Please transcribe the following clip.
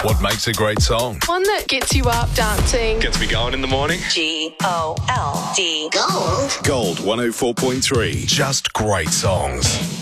What makes a great song? One that gets you up dancing. Gets me going in the morning. G-O-L-D. Gold 104.3. Just great songs.